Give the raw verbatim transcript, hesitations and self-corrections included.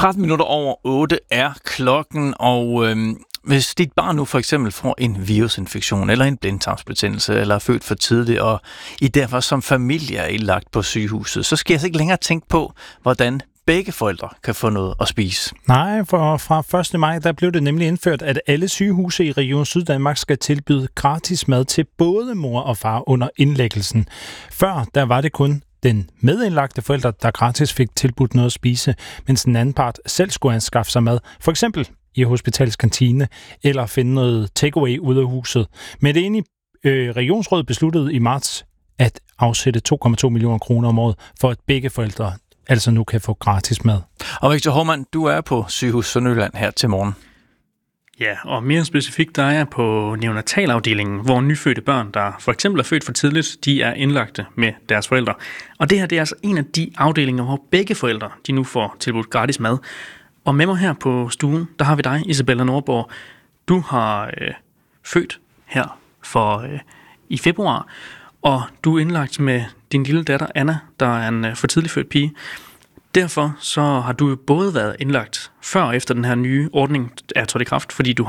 tretten minutter over otte er klokken, og øhm, hvis dit barn nu for eksempel får en virusinfektion eller en blindtarmsbetændelse eller er født for tidligt, og I derfor som familie er indlagt på sygehuset, så skal jeg altså ikke længere tænke på, hvordan begge forældre kan få noget at spise. Nej, for fra første maj, der blev det nemlig indført, at alle sygehuse i Region Syddanmark skal tilbyde gratis mad til både mor og far under indlæggelsen. Før, der var det kun den medindlagte forælder, der gratis fik tilbudt noget at spise, mens den anden part selv skulle anskaffe sig mad, for eksempel i hospitalets kantine, eller finde noget takeaway ud af huset. Men det enige øh, regionsråd besluttede i marts at afsætte to komma to millioner kroner om året, for at begge forældre altså nu kan få gratis mad. Og Victor Hovmand, du er på Sygehus Sønderjylland her til morgen. Ja, og mere specifikt, der er jeg på neonatalafdelingen, hvor nyfødte børn, der for eksempel er født for tidligt, de er indlagte med deres forældre. Og det her, det er altså en af de afdelinger, hvor begge forældre, de nu får tilbudt gratis mad. Og med mig her på stuen, der har vi dig, Isabella Nordborg. Du har øh, født her for øh, i februar, og du er indlagt med din lille datter Anna, der er en øh, for tidlig født pige. Derfor så har du jo både været indlagt før og efter den her nye ordning er trådt i kraft, fordi du